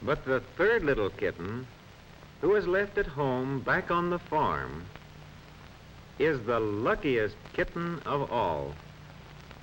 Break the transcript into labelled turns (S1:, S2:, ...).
S1: But the third little kitten, who is left at home back on the farm, is the luckiest kitten of all.